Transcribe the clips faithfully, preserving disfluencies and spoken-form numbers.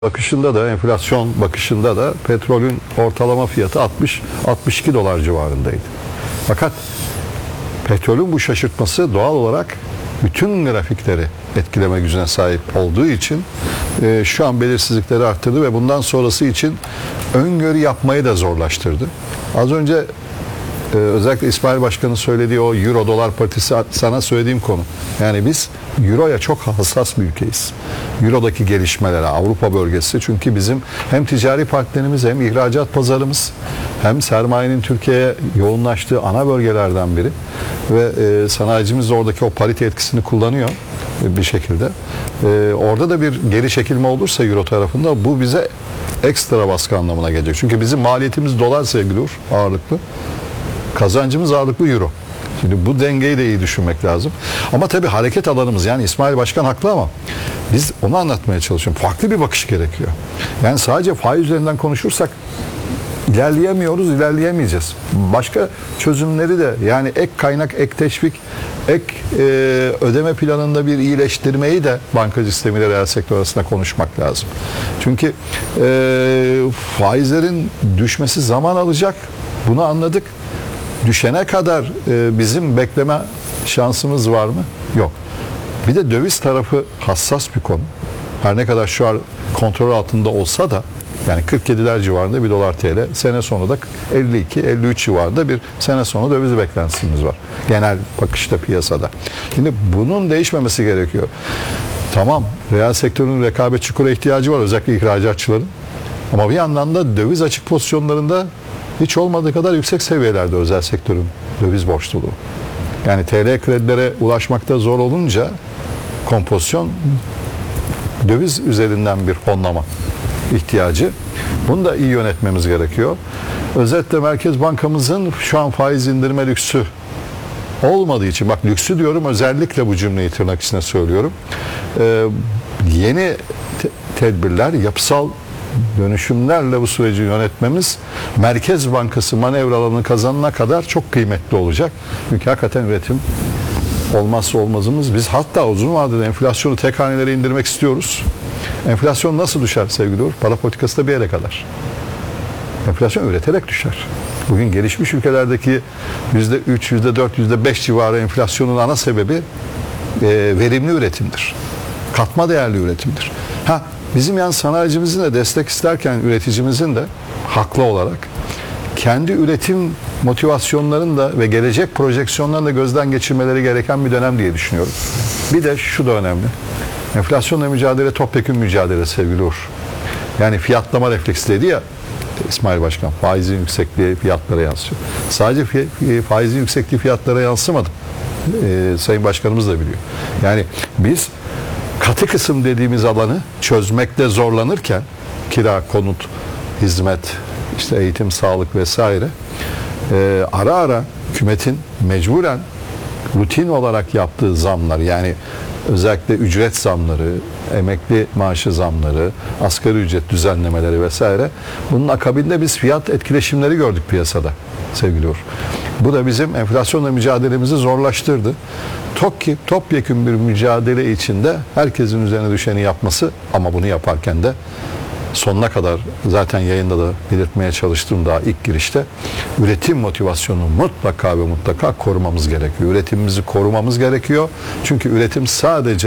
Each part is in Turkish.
bakışında da, enflasyon bakışında da petrolün ortalama fiyatı altmış altmış iki dolar civarındaydı. Fakat petrolün bu şaşırtması doğal olarak bütün grafikleri etkileme gücüne sahip olduğu için e, şu an belirsizlikleri arttırdı ve bundan sonrası için öngörü yapmayı da zorlaştırdı. Az önce e, özellikle İsmail Başkan'ın söylediği o Euro dolar paritesi sana söylediğim konu. Yani biz Euro'ya çok hassas bir ülkeyiz. Euro'daki gelişmelere, Avrupa bölgesi, çünkü bizim hem ticari partnerimiz hem ihracat pazarımız hem sermayenin Türkiye'ye yoğunlaştığı ana bölgelerden biri ve e, sanayicimiz de oradaki o parite etkisini kullanıyor bir şekilde. E, orada da bir geri çekilme olursa Euro tarafında bu bize ekstra baskı anlamına gelecek. Çünkü bizim maliyetimiz dolar sevgili Uğur, ağırlıklı. Kazancımız ağırlıklı Euro. Şimdi bu dengeyi de iyi düşünmek lazım. Ama tabii hareket alanımız, yani İsmail Başkan haklı ama biz onu anlatmaya çalışıyoruz. Farklı bir bakış gerekiyor. Yani sadece faiz üzerinden konuşursak ilerleyemiyoruz, ilerleyemeyeceğiz. Başka çözümleri de, yani ek kaynak, ek teşvik, ek e, ödeme planında bir iyileştirmeyi de bankacı sistemiyle reel sektör arasında konuşmak lazım. Çünkü e, faizlerin düşmesi zaman alacak. Bunu anladık. Düşene kadar e, bizim bekleme şansımız var mı? Yok. Bir de döviz tarafı hassas bir konu. Her ne kadar şu an kontrol altında olsa da, yani kırk yediler civarında bir dolar T L, sene sonu da elli iki elli üç civarında bir sene sonu döviz beklentisimiz var. Genel bakışta, piyasada. Şimdi bunun değişmemesi gerekiyor. Tamam, reel sektörün rekabet çukura ihtiyacı var, özellikle ihracatçıların. Ama bir yandan da döviz açık pozisyonlarında hiç olmadığı kadar yüksek seviyelerde özel sektörün döviz borçluluğu. Yani T L kredilere ulaşmakta zor olunca kompozisyon döviz üzerinden bir fonlama ihtiyacı. Bunu da iyi yönetmemiz gerekiyor. Özetle Merkez Bankamızın şu an faiz indirme lüksü olmadığı için, bak lüksü diyorum, özellikle bu cümleyi tırnak içine söylüyorum. Ee, yeni te- tedbirler, yapısal dönüşümlerle bu süreci yönetmemiz Merkez Bankası manevra alanını kazanana kadar çok kıymetli olacak. Çünkü hakikaten üretim olmazsa olmazımız. Biz hatta uzun vadede enflasyonu tek hanelere indirmek istiyoruz. Enflasyon nasıl düşer sevgili Uğur? Para politikası da bir yere kadar. Enflasyon üreterek düşer. Bugün gelişmiş ülkelerdeki yüzde üç, yüzde dört, yüzde beş civarı enflasyonun ana sebebi e, verimli üretimdir. Katma değerli üretimdir. Ha, bizim yani sanayicimizin de destek isterken üreticimizin de haklı olarak kendi üretim motivasyonlarını da ve gelecek projeksiyonlarını da gözden geçirmeleri gereken bir dönem diye düşünüyorum. Bir de şu da önemli. Enflasyonla mücadele topyekün mücadele sevgili Uğur. Yani fiyatlama refleksi dedi ya İsmail Başkan, faizin yüksekliği fiyatlara yansıyor. Sadece faizin yüksekliği fiyatlara yansımadı. Ee, Sayın Başkanımız da biliyor. Yani biz katı kısım dediğimiz alanı çözmekte zorlanırken, kira, konut, hizmet, işte eğitim, sağlık vesaire, e, ara ara hükümetin mecburen rutin olarak yaptığı zamlar, yani özellikle ücret zamları, emekli maaşı zamları, asgari ücret düzenlemeleri vesaire, bunun akabinde biz fiyat etkileşimleri gördük piyasada sevgili Uğur. Bu da bizim enflasyonla mücadelemizi zorlaştırdı. Topki, topyekün bir mücadele içinde herkesin üzerine düşeni yapması, ama bunu yaparken de sonuna kadar, zaten yayında da belirtmeye çalıştım daha ilk girişte, üretim motivasyonunu mutlaka ve mutlaka korumamız gerekiyor. Üretimimizi korumamız gerekiyor. Çünkü üretim sadece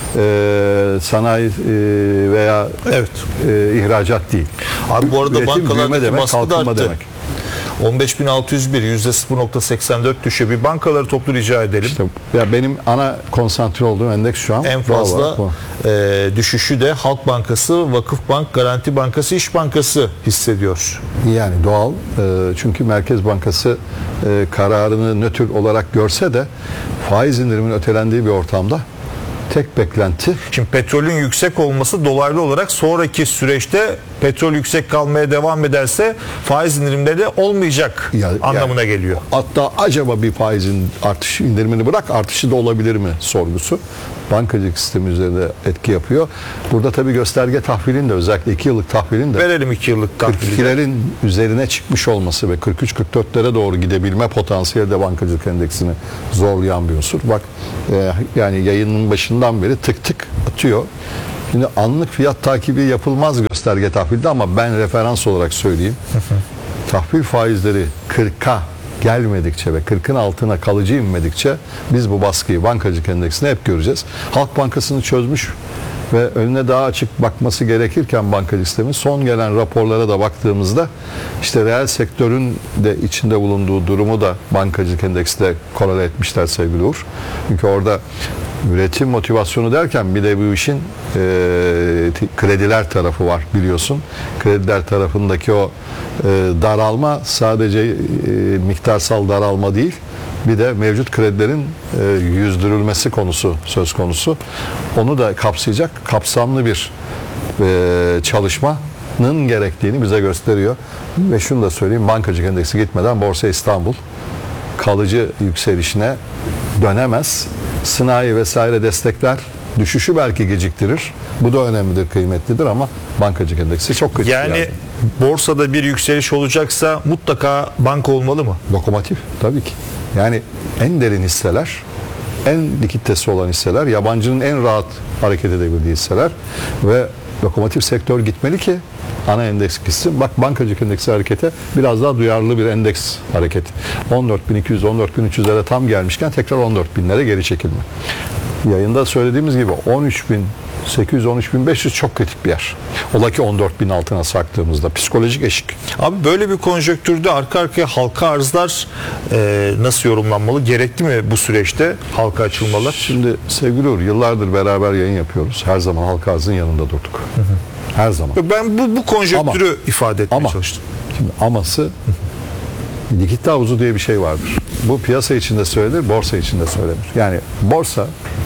e, sanayi e, veya evet. e, ihracat değil. Abi bu arada üretim, bankalardaki baskı da arttı. Demek. on beş bin altı yüz bir, yüzde sıfır virgül seksen dört düşüyor. Bir bankaları toplu rica edelim. İşte ya benim ana konsantre olduğum endeks şu an. En fazla e, düşüşü de Halk Bankası, Vakıfbank, Garanti Bankası, İş Bankası hissediyor. Yani doğal. E, çünkü Merkez Bankası e, kararını nötr olarak görse de faiz indirimin ötelendiği bir ortamda tek beklenti. Şimdi petrolün yüksek olması dolaylı olarak sonraki süreçte petrol yüksek kalmaya devam ederse faiz indirimleri de olmayacak ya, anlamına yani, geliyor. Hatta acaba bir faizin artışı, indirimini bırak, artışı da olabilir mi sorgusu bankacılık sistemi üzerinde etki yapıyor. Burada tabii gösterge tahvilin de, özellikle iki yıllık tahvilin de verelim iki yıllık tahvili. kırk ikilerin üzerine çıkmış olması ve kırk üç kırk dörtlere doğru gidebilme potansiyeli de bankacılık endeksini zorlayan bir unsur. Bak e, yani yayının başından beri tık tık atıyor. Şimdi anlık fiyat takibi yapılmaz gösterge tahvilde ama ben referans olarak söyleyeyim. Tahvil faizleri kırka gelmedikçe ve kırkın altına kalıcı inmedikçe biz bu baskıyı bankacılık endeksinde hep göreceğiz. Halk Bankası'nı çözmüş ve önüne daha açık bakması gerekirken bankacılık sistemi son gelen raporlara da baktığımızda işte reel sektörün de içinde bulunduğu durumu da bankacılık endeksinde korele etmişler sevgili Uğur. Çünkü orada üretim motivasyonu derken bir de bu işin e, krediler tarafı var biliyorsun. Krediler tarafındaki o e, daralma sadece e, miktarsal daralma değil, bir de mevcut kredilerin e, yüzdürülmesi konusu söz konusu. Onu da kapsayacak kapsamlı bir e, çalışmanın gerektiğini bize gösteriyor. Ve şunu da söyleyeyim, bankacılık endeksi gitmeden Borsa İstanbul kalıcı yükselişine dönemez. Sanayi vesaire destekler düşüşü belki geciktirir. Bu da önemlidir, kıymetlidir ama bankacılık endeksi çok kötü. Yani, yani borsada bir yükseliş olacaksa mutlaka banka olmalı mı? Lokomotif tabii ki. Yani en derin hisseler, en likiditesi olan hisseler, yabancının en rahat hareket edebildiği hisseler ve lokomotif sektör gitmeli ki ana endeks gitsin. Bak bankacılık endeksi harekete biraz daha duyarlı bir endeks hareketi. on dört bin iki yüz on dört bin üç yüzlere tam gelmişken tekrar on dört binlere geri çekilme. Yayında söylediğimiz gibi on üç bin sekiz yüz on üç bin beş yüz çok kritik bir yer. Ola ki on dört bin altına sarktığımızda psikolojik eşik. Abi böyle bir konjonktürde arka arkaya halka arzlar e, nasıl yorumlanmalı? Gerekli mi bu süreçte halka açılmalar? Şimdi sevgili Uğur, yıllardır beraber yayın yapıyoruz. Her zaman halka arzın yanında durduk. Hı hı. Her zaman. Ben bu, bu konjonktürü ama, ifade etmeye ama, çalıştım. Şimdi aması likitte havuzu diye bir şey vardır. Bu piyasa içinde söylenir, borsa içinde söylenir. Yani borsa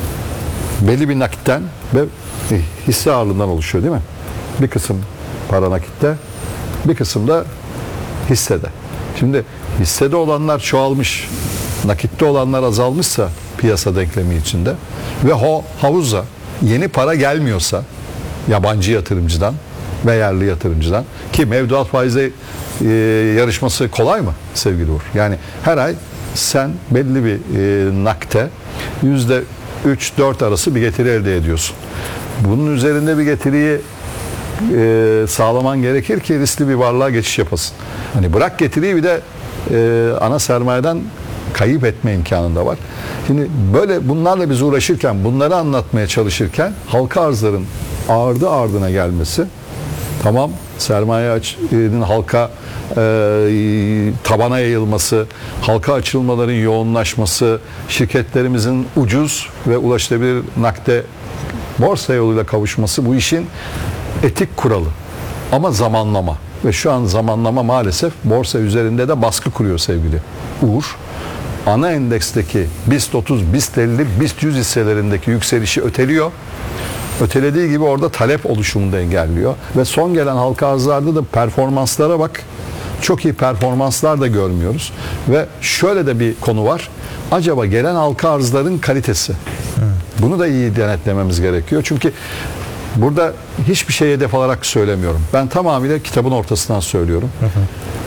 belli bir nakitten ve hisse ağırlığından oluşuyor değil mi? Bir kısım para nakitte, bir kısım da hissede. Şimdi hissede olanlar çoğalmış, nakitte olanlar azalmışsa piyasa denklemi içinde ve o havuza yeni para gelmiyorsa yabancı yatırımcıdan ve yerli yatırımcıdan, ki mevduat faizi e, yarışması kolay mı sevgili Uğur? Yani her ay sen belli bir e, nakte yüzde üç dört arası bir getiri elde ediyorsun. Bunun üzerinde bir getiriyi e, sağlaman gerekir ki riskli bir varlığa geçiş yapasın. Hani bırak getiriyi, bir de e, ana sermayeden kayıp etme imkanı da var. Şimdi böyle bunlarla biz uğraşırken, bunları anlatmaya çalışırken halka arzların ardı ardına gelmesi, tamam sermaye açının halka e, tabana yayılması, halka açılmaların yoğunlaşması, şirketlerimizin ucuz ve ulaşılabilir nakde borsa yoluyla kavuşması bu işin etik kuralı. Ama zamanlama ve şu an zamanlama maalesef borsa üzerinde de baskı kuruyor sevgili Uğur. Ana endeksteki BIST otuz, BIST elli, BIST yüz hisselerindeki yükselişi öteliyor. Ötelediği gibi orada talep oluşumunu da engelliyor. Ve son gelen halka arzlarda da performanslara bak. Çok iyi performanslar da görmüyoruz. Ve şöyle de bir konu var. Acaba gelen halka arzların kalitesi. Bunu da iyi denetlememiz gerekiyor. Çünkü burada hiçbir şey hedef alarak söylemiyorum. Ben tamamıyla kitabın ortasından söylüyorum. Hı hı.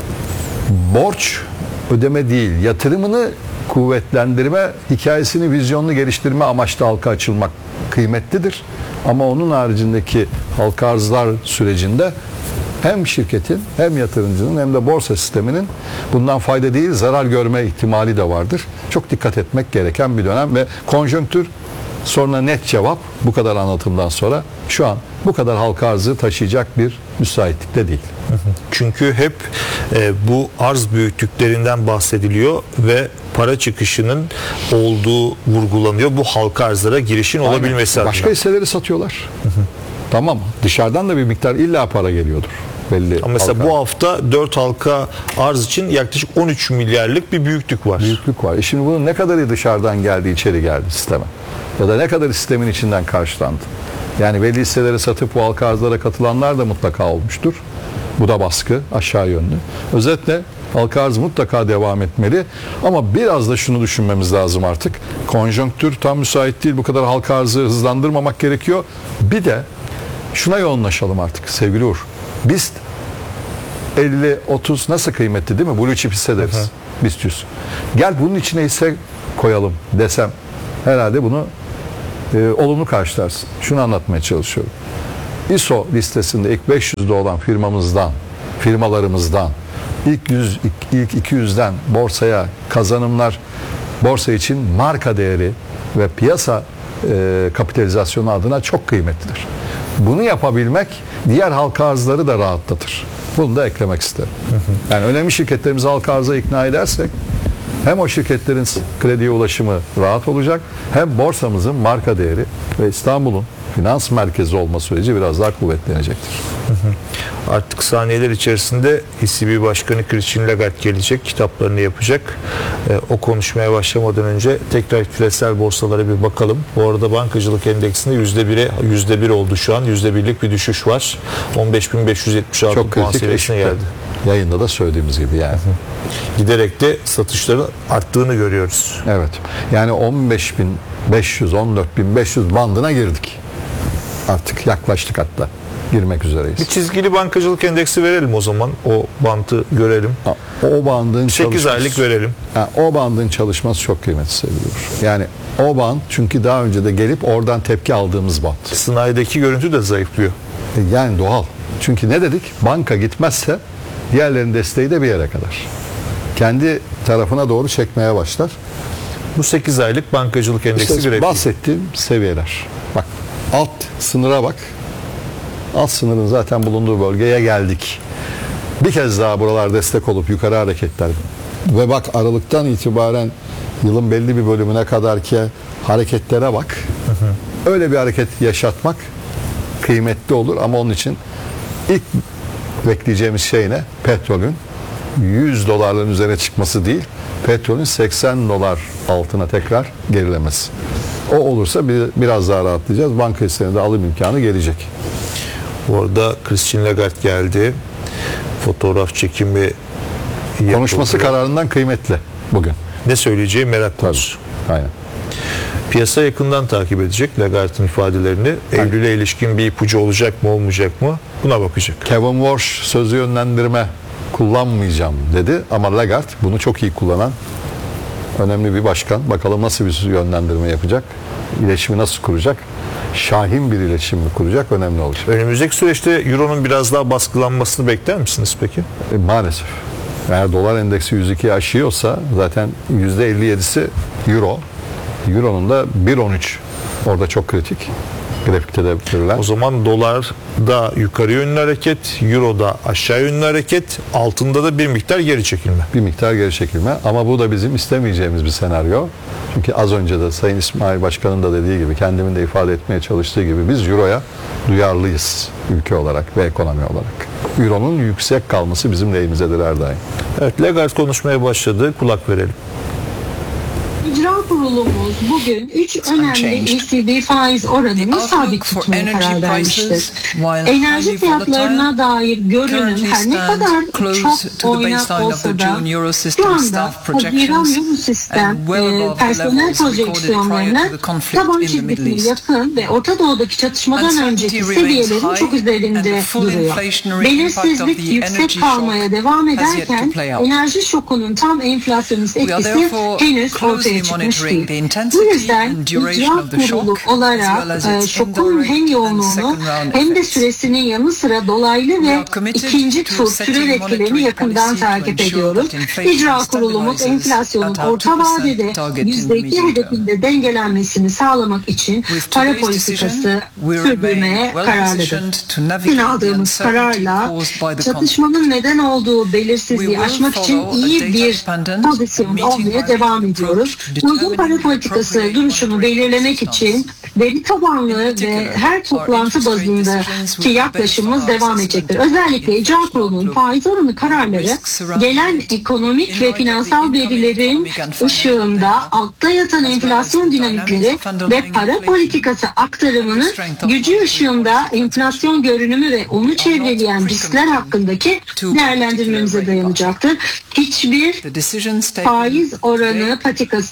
Borç ödeme değil, yatırımını kuvvetlendirme, hikayesini, vizyonunu geliştirme amaçlı halka açılmak kıymetlidir. Ama onun haricindeki halka arzlar sürecinde hem şirketin, hem yatırımcının, hem de borsa sisteminin bundan fayda değil, zarar görme ihtimali de vardır. Çok dikkat etmek gereken bir dönem ve konjonktür, sonra net cevap bu kadar anlatımdan sonra şu an bu kadar halka arzı taşıyacak bir müsaitlikte değil. Çünkü hep e, bu arz büyüklüklerinden bahsediliyor ve para çıkışının olduğu vurgulanıyor. Bu halka arzlara girişin Aynen. olabilmesi adına. Başka hisseleri satıyorlar. Hı hı. Tamam. Dışarıdan da bir miktar illa para geliyordur. Belli. Ama mesela halka. bu hafta dört halka arz için yaklaşık on üç milyarlık bir büyüklük var. Büyüklük var. E şimdi bunun ne kadarı dışarıdan geldi, içeri geldi sisteme? Ya da ne kadar sistemin içinden karşılandı? Yani belli hisseleri satıp bu halka arzlara katılanlar da mutlaka olmuştur. Bu da baskı aşağı yönlü. Özetle halka arz mutlaka devam etmeli. Ama biraz da şunu düşünmemiz lazım artık. Konjonktür tam müsait değil. Bu kadar halka arzı hızlandırmamak gerekiyor. Bir de şuna yoğunlaşalım artık sevgili Uğur. BIST elli otuz nasıl kıymetli değil mi? Blue chip hisse deriz. Hı hı. BIST yüz. Gel bunun içine hisse koyalım desem herhalde bunu e, olumlu karşılarsın. Şunu anlatmaya çalışıyorum. I S O listesinde ilk beş yüzde olan firmamızdan, firmalarımızdan ilk yüz, ilk iki yüzden borsaya kazanımlar, borsa için marka değeri ve piyasa e, kapitalizasyonu adına çok kıymetlidir. Bunu yapabilmek diğer halka arzları da rahatlatır. Bunu da eklemek isterim. Yani önemli şirketlerimizi halka arza ikna edersek hem o şirketlerin krediye ulaşımı rahat olacak, hem borsamızın marka değeri ve İstanbul'un finans merkezi olma süreci biraz daha kuvvetlenecektir. Artık saniyeler içerisinde E C B Başkanı Christine Lagarde gelecek, kitaplarını yapacak. Ee, o konuşmaya başlamadan önce tekrar küresel borsalara bir bakalım. Bu arada bankacılık endeksinde yüzde bire yüzde bir oldu şu an. Yüzde birlik bir düşüş var. on beş bin beş yüz yetmiş altı Çok puan kritik seviyesine eşikte. geldi. Yayında da söylediğimiz gibi yani. Giderek de satışların arttığını görüyoruz. Evet. Yani on beş bin beş yüz on dört bin beş yüz bandına girdik. Artık yaklaştık hatta. Girmek üzereyiz. Bir çizgili bankacılık endeksi verelim o zaman. O bantı görelim. Ha, O bandın sekiz çalışması- aylık verelim. Ha, o bandın çalışması çok kıymetli seviliyor. Yani o band çünkü daha önce de gelip oradan tepki aldığımız band. Sınavdaki görüntü de zayıflıyor. E, Yani doğal. Çünkü ne dedik? Banka gitmezse diğerlerinin desteği de bir yere kadar. Kendi tarafına doğru çekmeye başlar. Bu sekiz aylık bankacılık endeksi İşte grafiği. bahsettiğim seviyeler. Bak alt sınıra bak. Alt sınırın zaten bulunduğu bölgeye geldik. Bir kez daha buralar destek olup yukarı hareketler. Ve bak Aralık'tan itibaren yılın belli bir bölümüne kadar ki hareketlere bak. Hı hı. Öyle bir hareket yaşatmak kıymetli olur ama onun için ilk bekleyeceğimiz şey ne? Petrolün yüz dolarların üzerine çıkması değil, petrolün seksen dolar altına tekrar gerilemesi. O olursa bir, biraz daha rahatlayacağız. Banka hissesine de alım imkanı gelecek. Bu arada Christine Lagarde geldi. Fotoğraf çekimi yapıldı. Konuşması kararından kıymetli bugün. Ne söyleyeceği merak konusu. Aynen. Piyasa yakından takip edecek Lagarde'ın ifadelerini. Eylül'e ilişkin bir ipucu olacak mı olmayacak mı? Buna bakacak. Kevin Walsh sözü yönlendirme kullanmayacağım dedi ama Lagarde bunu çok iyi kullanan önemli bir başkan. Bakalım nasıl bir yönlendirme yapacak? İletişimi nasıl kuracak? Şahin bir iletişim mi kuracak? Önemli olacak. Önümüzdeki süreçte Euro'nun biraz daha baskılanmasını bekler misiniz peki? E, maalesef. Eğer dolar endeksi yüz ikiyi aşıyorsa zaten yüzde elli yedisi Euro. Euro'nun da bir virgül on üç. Orada çok kritik. Grafikte de verilen. O zaman dolarda yukarı yönlü hareket, Euro'da aşağı yönlü hareket, altında da bir miktar geri çekilme. Bir miktar geri çekilme ama bu da bizim istemeyeceğimiz bir senaryo. Çünkü az önce de Sayın İsmail Başkan'ın da dediği gibi, kendimin de ifade etmeye çalıştığı gibi biz Euro'ya duyarlıyız ülke olarak ve ekonomi olarak. Euro'nun yüksek kalması bizim lehimizedir her daim. Evet, Lagarde konuşmaya başladı. Kulak verelim. İcra Kurulumuz bugün üç önemli E C B faiz oranını sabit tutmaya karar vermiştir. Enerji fiyatlarına dair görünüm her ne kadar çok oynak olsa da şu anda Haziran Euro Sistem e, personel projeksiyonlarına taban çizgisine yakın ve Orta Doğu'daki çatışmadan önceki seviyelerin çok üzerinde duruyor. Belirsizlik yüksek kalmaya devam ederken enerji şokunun tam enflasyonist etkisi henüz ortaya çıkmış değil. Bu yüzden icra kurulu olarak e, şokun hem yoğunluğunu hem de süresinin yanı sıra dolaylı ve ikinci tur süre etkilerini yakından takip ediyoruz. İcra kurulumuz enflasyonun orta vadede yüzde iki hedefinde dengelenmesini sağlamak için para politikası sürdürmeye kararlıdır. Bugün aldığımız kararla çatışmanın neden olduğu belirsizliği aşmak için iyi bir pozisyon olmaya devam ediyoruz. Uygun para politikası duruşunu belirlemek için veri tabanlı ve her toplantı bazındaki yaklaşımımız devam edecektir. Özellikle icra kurulunun faiz oranı kararları gelen ekonomik ve finansal verilerin ışığında altta yatan enflasyon dinamikleri ve para politikası aktarımının gücü ışığında enflasyon görünümü ve onu çevreleyen riskler hakkındaki değerlendirmemize dayanacaktır. Hiçbir faiz oranı patikası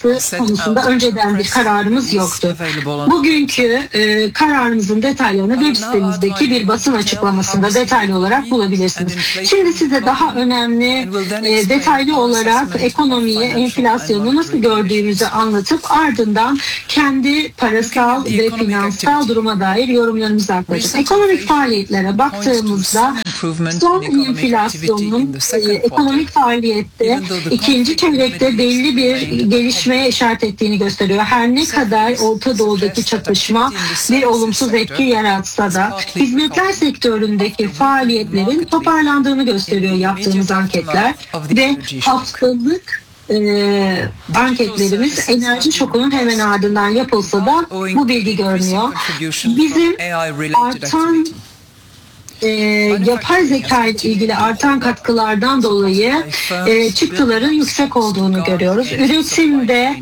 konusunda önceden bir kararımız yoktu. Bugünkü e, kararımızın detaylarını web sitemizdeki bir basın açıklamasında detaylı olarak bulabilirsiniz. Şimdi size daha önemli e, detaylı olarak ekonomiyi, enflasyonu nasıl gördüğümüzü anlatıp ardından kendi parasal ve finansal duruma dair yorumlarımızı aktaracağız. Ekonomik faaliyetlere baktığımızda son enflasyonun e, ekonomik faaliyette ikinci çeyrekte belli bir gelişmeye işaret ettiğini gösteriyor. Her ne kadar Orta Doğu'daki çatışma bir olumsuz etki yaratsa da hizmetler sektöründeki faaliyetlerin toparlandığını gösteriyor yaptığımız anketler ve haftalık Ee, anketlerimiz enerji şokunun hemen ardından yapılsa da bu bilgi görünüyor. Bizim artan e, yapay zeka ile ilgili artan katkılardan dolayı e, çıktıların yüksek olduğunu görüyoruz. Üretimde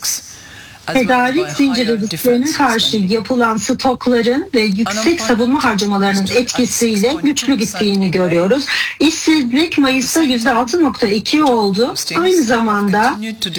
tedarik zinciri risklerine karşı yapılan stokların ve yüksek savunma harcamalarının etkisiyle güçlü gittiğini görüyoruz. İşsizlik Mayıs'ta yüzde altı nokta iki oldu. Aynı zamanda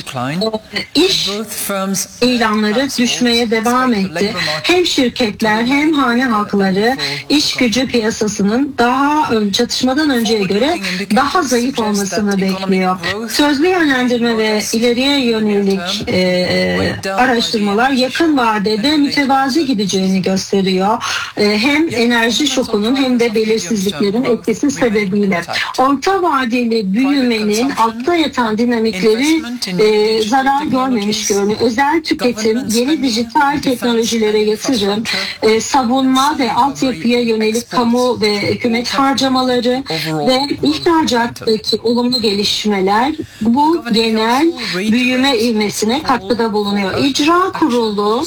iş ilanları düşmeye devam etti. Hem şirketler hem hane halkları iş gücü piyasasının daha çatışmadan önceye göre daha zayıf olmasını bekliyor. Sözlü yönlendirme ve ileriye yönelik e, araştırmalar yakın vadede mütevazi gideceğini gösteriyor. Ee, hem enerji şokunun hem de belirsizliklerin etkisi sebebiyle. Orta vadeli büyümenin altta yatan dinamikleri e, zarar görmemiş görünüyor. Özel tüketim, yeni dijital teknolojilere yatırım, e, savunma ve altyapıya yönelik kamu ve hükümet harcamaları ve ihracattaki olumlu gelişmeler bu genel büyüme ivmesine katkıda bulunuyor. İcra Kurulu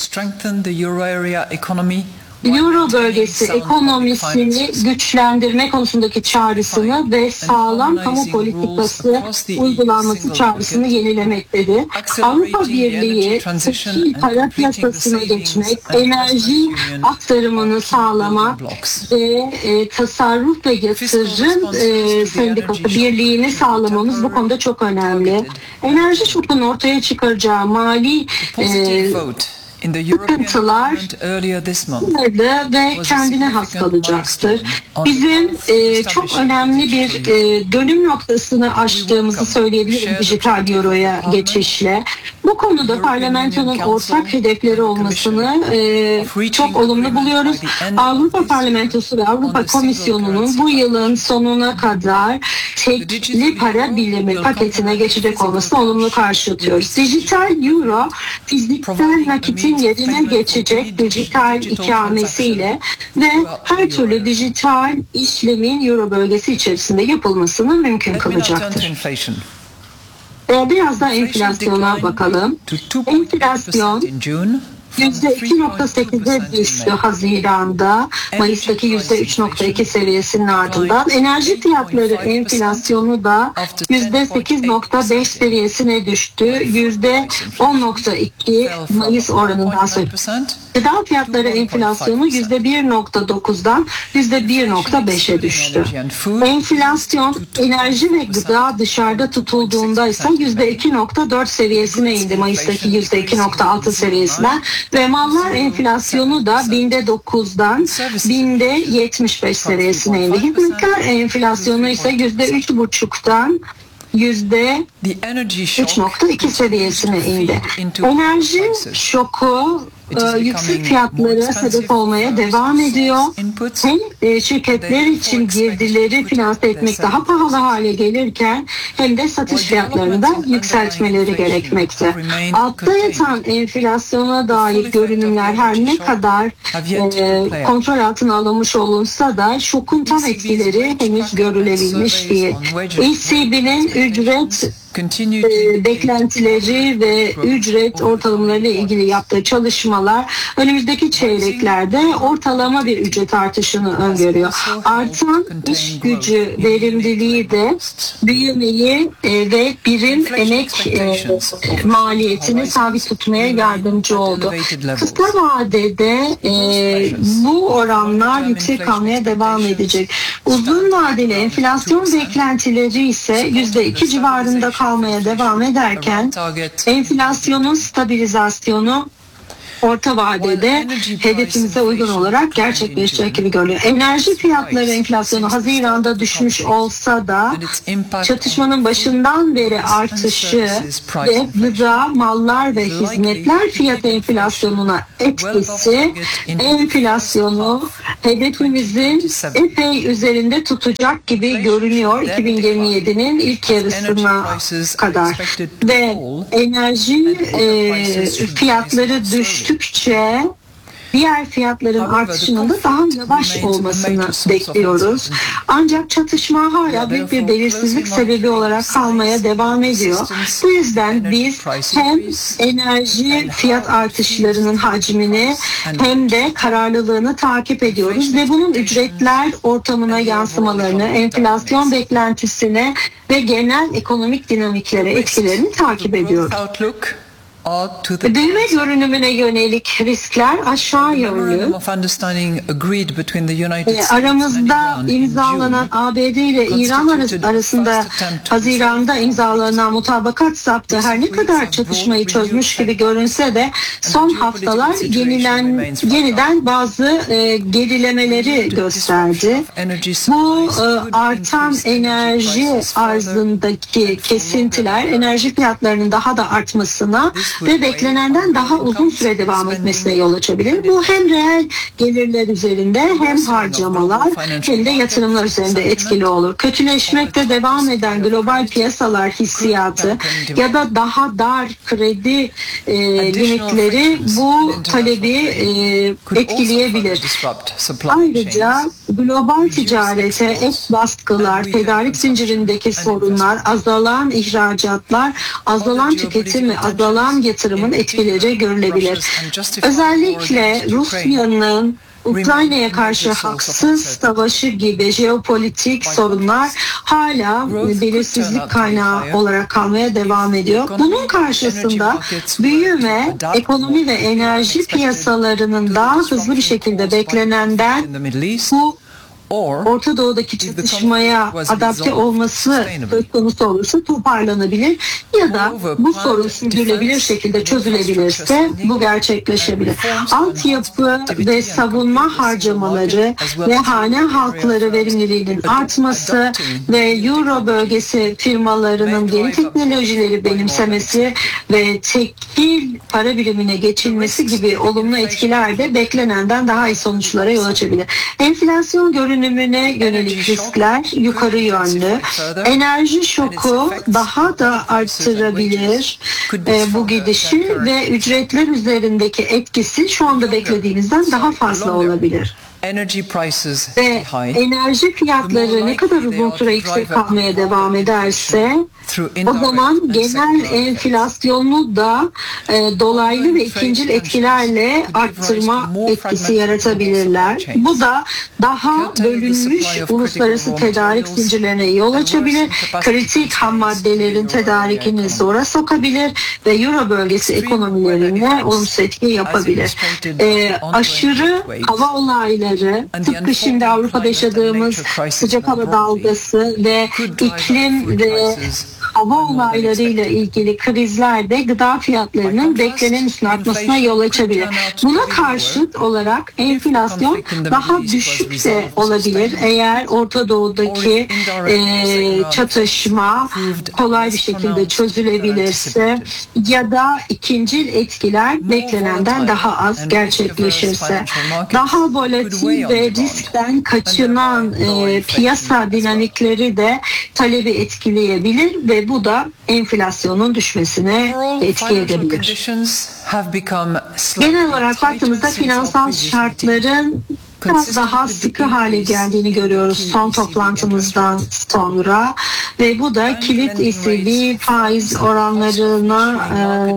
Euro bölgesi ekonomisini güçlendirme konusundaki çağrısını ve sağlam kamu politikası uygulanması çağrısını yenilemektedir. Avrupa Birliği tekil para piyasasına geçmek, enerji aktarımını sağlamak ve e, tasarruf ve yatırım e, sendikası birliğini sağlamamız bu konuda çok önemli. Enerji şokunu ortaya çıkaracağı mali e, sıkıntılar ve kendine has kalacaktır. Bizim e, çok önemli bir e, dönüm noktasını aştığımızı söyleyebilirim dijital euroya geçişle. Bu konuda parlamentonun ortak hedefleri olmasını e, çok olumlu buluyoruz. Avrupa Parlamentosu ve Avrupa Komisyonu'nun bu yılın sonuna kadar tekli para birimi paketine geçecek olmasını olumlu karşılıyoruz. Dijital euro fiziksel nakitin yerine geçecek dijital ikamesiyle ve her türlü dijital işlemin euro bölgesi içerisinde yapılmasını mümkün kılacaktır. Biraz da enflasyona bakalım. Enflasyon yüzde iki nokta sekize düştü Haziran'da, Mayıs'taki yüzde üç nokta iki seviyesinin ardından. Enerji fiyatları enflasyonu da yüzde sekiz nokta beş seviyesine düştü. yüzde on nokta iki Mayıs oranından sonra. Gıda fiyatları enflasyonu yüzde bir nokta dokuzdan yüzde bir nokta beşe düştü. Enflasyon enerji ve gıda dışarıda tutulduğunda ise yüzde iki nokta dört seviyesine indi, Mayıs'taki yüzde iki nokta altı seviyesinden. Ve mallar enflasyonu da binde dokuzdan binde yetmiş beş seviyesine indi. Hizmetler enflasyonu ise yüzde üç buçuktan yüzde üç nokta iki seviyesine indi. Enerji şoku e, yüksek fiyatlara sebep olmaya devam ediyor. Hem e, şirketler için girdileri finanse etmek daha pahalı hale gelirken hem de satış fiyatlarını da yükseltmeleri gerekmekte. Altta yatan enflasyona dair görünümler her ne kadar e, kontrol altına alınmış olunsa da şokun tam etkileri henüz görülebilmiş değil. E C B'nin ücret e, beklentileri ve ücret ortalamalarıyla ilgili yaptığı çalışmalar önümüzdeki çeyreklerde ortalama bir ücret artışını öngörüyor. Artan iş gücü verimliliği de büyümeyi e, ve birim emek e, maliyetini sabit tutmaya yardımcı oldu. Kısa vadede e, bu oranlar yüksek kalmaya devam edecek. Uzun vadeli enflasyon beklentileri ise yüzde iki civarında kaldı. kalmaya devam ederken enflasyonun stabilizasyonu orta vadede hedefimize uygun olarak gerçekleşecek gibi görünüyor. Enerji fiyatları enflasyonu Haziran'da düşmüş olsa da çatışmanın başından beri artışı ve gıda, mallar ve hizmetler fiyat enflasyonuna etkisi enflasyonu hedefimizin epey üzerinde tutacak gibi görünüyor iki bin yirmi yedi'nin ilk yarısına kadar. Ve enerji e, fiyatları düştü. Düştükçe diğer fiyatların artışının da daha yavaş olmasını bekliyoruz. Ancak çatışma hala büyük bir belirsizlik sebebi olarak kalmaya devam ediyor. Bu yüzden biz hem enerji fiyat artışlarının hacmini hem de kararlılığını takip ediyoruz ve bunun ücretler ortamına yansımalarını, enflasyon beklentisine ve genel ekonomik dinamiklere etkilerini takip ediyoruz. Büyüme görünümüne yönelik riskler aşağı yönlü. E, aramızda imzalanan A B D ile İran arasında Haziran'da imzalanan mutabakat saptı. Her ne kadar çatışmayı çözmüş gibi görünse de son haftalar yenilen, yeniden bazı e, gerilemeleri gösterdi. Bu e, artan enerji arzındaki kesintiler enerji fiyatlarının daha da artmasına ve beklenenden daha uzun süre devam etmesine yol açabilir. Bu hem reel gelirler üzerinde hem harcamalar hem de yatırımlar üzerinde etkili olur. Kötüleşmekte devam eden global piyasalar hissiyatı ya da daha dar kredi e, limitleri bu talebi e, etkileyebilir. Ayrıca global ticarete ek baskılar, tedarik zincirindeki sorunlar, azalan ihracatlar, azalan tüketim ve azalan yatırımın etkileri görülebilir. Özellikle Rusya'nın Ukrayna'ya karşı haksız savaşı gibi jeopolitik sorunlar hala belirsizlik kaynağı olarak kalmaya devam ediyor. Bunun karşısında büyüme, ekonomi ve enerji piyasalarının daha hızlı bir şekilde beklenenden bu Orta Doğu'daki çatışmaya adapte olması söz konusu olursa toparlanabilir ya da bu sorun sürdürülebilir şekilde çözülebilirse bu gerçekleşebilir. Altyapı ve savunma harcamaları ve hane halkları verimliliğinin artması ve Euro bölgesi firmalarının yeni teknolojileri benimsemesi ve tekil para birimine geçilmesi gibi olumlu etkiler de beklenenden daha iyi sonuçlara yol açabilir. Enflasyon görünümü Görünümüne yönelik riskler yukarı yönlü. Enerji şoku daha da artırabilir e, bu gidişi ve ücretler üzerindeki etkisi şu anda beklediğimizden daha fazla olabilir. Ve enerji fiyatları ne kadar uzun süre yüksek kalmaya devam ederse o zaman genel enflasyonu da e, dolaylı ve ikincil etkilerle arttırma etkisi yaratabilirler. Bu da daha bölünmüş uluslararası tedarik zincirlerine yol açabilir, kritik ham maddelerin tedarikini zora sokabilir ve Euro bölgesi ekonomilerine olumsuz etki yapabilir. E, aşırı hava olayları, tıpkı şimdi Avrupa'da yaşadığımız sıcak hava dalgası ve iklim ve hava olaylarıyla ilgili krizlerde gıda fiyatlarının beklenen üstüne artmasına yol açabilir. Buna karşıt olarak enflasyon daha düşük de olabilir eğer Orta Doğu'daki e, çatışma kolay bir şekilde çözülebilirse ya da ikincil etkiler beklenenden daha az gerçekleşirse. Daha volatil ve riskten kaçınan e, piyasa dinamikleri de talebi etkileyebilir ve bu da enflasyonun düşmesine etki edebilir. Genel olarak baktığımızda finansal şartların biraz daha sıkı hale geldiğini görüyoruz son toplantımızdan sonra ve bu da kilit E C B faiz oranlarına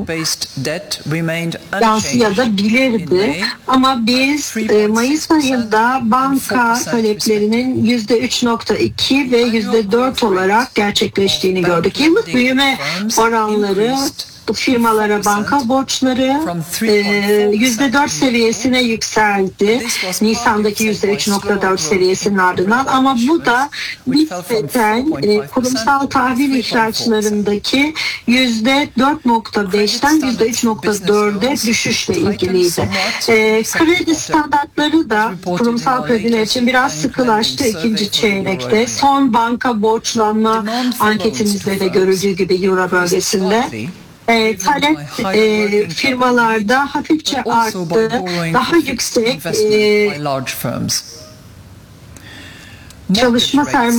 e, yansıyabilirdi. Ama biz e, Mayıs ayında banka taleplerinin yüzde üç nokta iki ve yüzde dört olarak gerçekleştiğini gördük. Yıllık büyüme oranları firmalara banka borçları yüzde dört seviyesine yükseldi. Nisan'daki yüzde üç nokta dört seviyesinin ardından, ama bu da nispeten e, kurumsal tahvil ihraçlarındaki yüzde dört nokta beşten yüzde üç nokta dörde düşüşle ilgiliydi. E, kredi standartları da kurumsal krediler için biraz sıkılaştı ikinci çeyrekte. Son banka borçlanma anketimizde de görüldüğü gibi Euro bölgesinde E, talep e, firmalarda hafifçe arttı. Daha yüksek e, çalışma sermaye